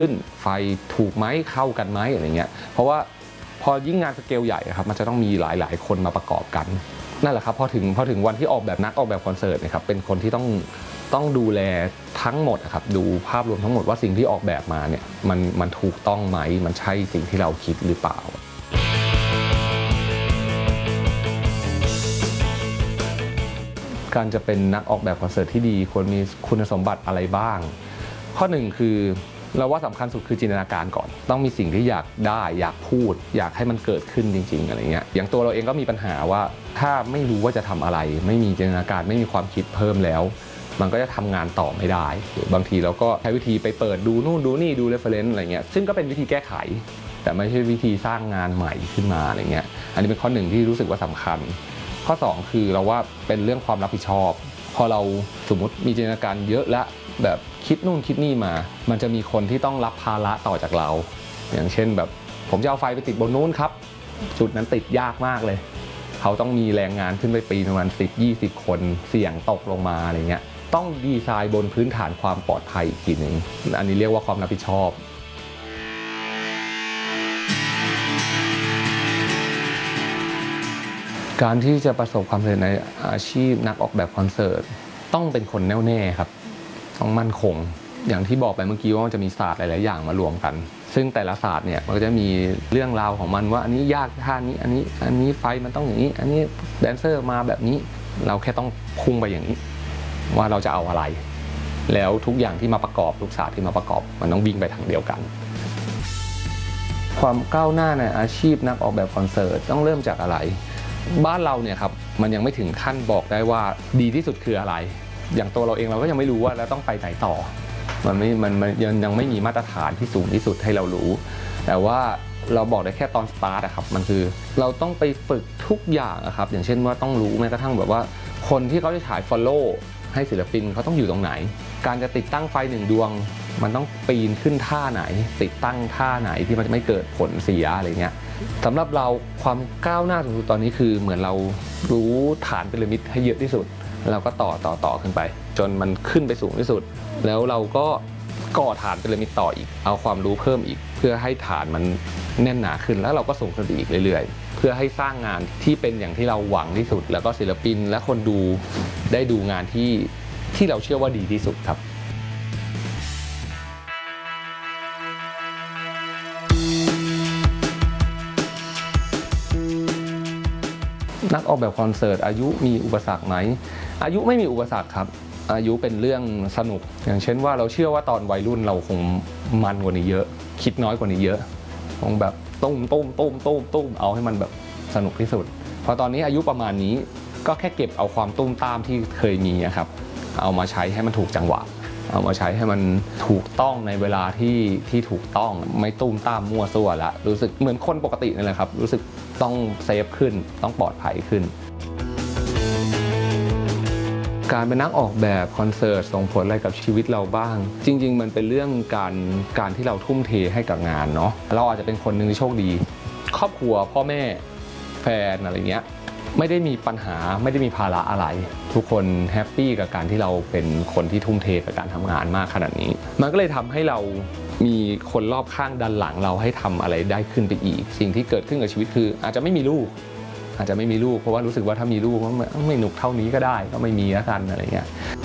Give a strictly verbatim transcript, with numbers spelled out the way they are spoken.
ขึ้นไฟถูกไหมเข้ากันไหมอะไรเงี้ยเพราะว่าพอยิ่งงานสเกลใหญ่ครับมันจะต้องมีหลายๆคนมาประกอบกันนั่นแหละครับพอถึงพอถึงวันที่ออกแบบนักออกแบบคอนเสิร์ตนะครับเป็นคนที่ต้องต้องดูแลทั้งหมดครับดูภาพรวมทั้งหมดว่าสิ่งที่ออกแบบมาเนี่ยมันมันถูกต้องไหมมันใช่สิ่งที่เราคิดหรือเปล่าการจะเป็นนักออกแบบคอนเสิร์ตที่ดีควรมีคุณสมบัติอะไรบ้างข้อหนึ่งคือเราว่าสำคัญสุดคือจินตนาการก่อนต้องมีสิ่งที่อยากได้อยากพูดอยากให้มันเกิดขึ้นจริงๆอะไรเงี้ยอย่างตัวเราเองก็มีปัญหาว่าถ้าไม่รู้ว่าจะทำอะไรไม่มีจินตนาการไม่มีความคิดเพิ่มแล้วมันก็จะทำงานต่อไม่ได้บางทีเราก็ใช้วิธีไปเปิดดูนู่นดูนี่ดูเรฟเฟอเรนซ์อะไรเงี้ยซึ่งก็เป็นวิธีแก้ไขแต่ไม่ใช่วิธีสร้างงานใหม่ขึ้นมาอะไรเงี้ยอันนี้เป็นข้อหนึ่งที่รู้สึกว่าสำคัญข้อสองคือเราว่าเป็นเรื่องความรับผิดชอบพอเราสมมติมีจินตนาการเยอะและแบบคิดนู่นคิดนี่มามันจะมีคนที่ต้องรับภาระต่อจากเราอย่างเช่นแบบผมจะเอาไฟไปติดบนนู้นครับจุดนั้นติดยากมากเลยเขาต้องมีแรงงานขึ้นไปปีประมาณสิบ ยี่สิบคนเสี่ยงตกลงมาอะไรเงี้ยต้องดีไซน์บนพื้นฐานความปลอดภัยอีกทีหนึ่งอันนี้เรียกว่าความรับผิดชอบการที่จะประสบความสำเร็จในอาชีพนักออกแบบคอนเสิร์ตต้องเป็นคนแน่วแน่ครับต้องมั่นคงอย่างที่บอกไปเมื่อกี้ว่ามันจะมีศาสตร์หลายๆอย่างมารวมกันซึ่งแต่ละศาสตร์เนี่ยมันก็จะมีเรื่องราวของมันว่าอันนี้ยากท่านี้อันนี้อันนี้ไฟมันต้องอย่างนี้อันนี้แดนเซอร์มาแบบนี้เราแค่ต้องพุ่งไปอย่างนี้ว่าเราจะเอาอะไรแล้วทุกอย่างที่มาประกอบทุกศาสตร์ที่มาประกอบมันต้องวิ่งไปทางเดียวกันความก้าวหน้าในอาชีพนักออกแบบคอนเสิร์ตต้องเริ่มจากอะไรบ้านเราเนี่ยครับมันยังไม่ถึงขั้นบอกได้ว่าดีที่สุดคืออะไรอย่างตัวเราเองเราก็ยังไม่รู้ว่าเราต้องไปไหนต่อมันไม่มันมันยังยังไม่มีมาตรฐานที่สูงที่สุดให้เรารู้แต่ว่าเราบอกได้แค่ตอนสตาร์ทอะครับมันคือเราต้องไปฝึกทุกอย่างอะครับอย่างเช่นว่าต้องรู้แม้กระทั่งแบบว่าคนที่เขาจะถ่าย follow ให้ศิลปินเขาต้องอยู่ตรงไหนการจะติดตั้งไฟหนึ่งดวงมันต้องปีนขึ้นท่าไหนติดตั้งท่าไหนที่มันจะไม่เกิดผลเสียอะไรเงี้ยสำหรับเราความก้าวหน้าสูงสุดตอนนี้คือเหมือนเรารู้ฐานพีระมิดให้เยอะที่สุดเราก็ต่อต่อต่อขึ้นไปจนมันขึ้นไปสูงที่สุดแล้วเราก็ก่อฐานพีระมิดต่ออีกเอาความรู้เพิ่มอีกเพื่อให้ฐานมันแน่นหนาขึ้นแล้วเราก็ส่งขึ้นไปอีกเรื่อยๆเพื่อให้สร้างงานที่เป็นอย่างที่เราหวังที่สุดแล้วก็ศิลปินและคนดูได้ดูงานที่ที่เราเชื่อว่าดีที่สุดครับนักออกแบบคอนเสิร์ตอายุมีอุปสรรคไหมอายุไม่มีอุปสรรคครับอายุเป็นเรื่องสนุกอย่างเช่นว่าเราเชื่อว่าตอนวัยรุ่นเราคงมันกว่านี้เยอะคิดน้อยกว่านี้เยอะคงแบบตุ้มตุ้มตุ้มตุ้มตุ้มเอาให้มันแบบสนุกที่สุดพอตอนนี้อายุประมาณนี้ก็แค่เก็บเอาความตุ้มตามที่เคยมีครับเอามาใช้ให้มันถูกจังหวะเอามาใช้ให้มันถูกต้องในเวลาที่ที่ถูกต้องไม่ตุ้มตามมั่วซั่วละรู้สึกเหมือนคนปกตินั่นแหละครับรู้สึกต้องเซฟขึ้นต้องปลอดภัยขึ้นการเป็นนักออกแบบคอนเสิร์ตส่งผลอะไรกับชีวิตเราบ้างจริงๆมันเป็นเรื่องการการที่เราทุ่มเทให้กับงานเนาะเราอาจจะเป็นคนหนึ่งที่โชคดีครอบครัวพ่อแม่แฟนอะไรเงี้ยไม่ได้มีปัญหาไม่ได้มีภาระอะไรทุกคนแฮปปี้กับการที่เราเป็นคนที่ทุ่มเทกับการทำงานมากขนาดนี้มันก็เลยทำให้เรามีคนรอบข้างดันหลังเราให้ทำอะไรได้ขึ้นไปอีกสิ่งที่เกิดขึ้นกับชีวิตคืออาจจะไม่มีลูกอาจจะไม่มีลูกเพราะว่ารู้สึกว่าถ้ามีลูกก็ไม่หนุกเท่านี้ก็ได้ก็ไม่มีแล้วกันอะไรเงี้ย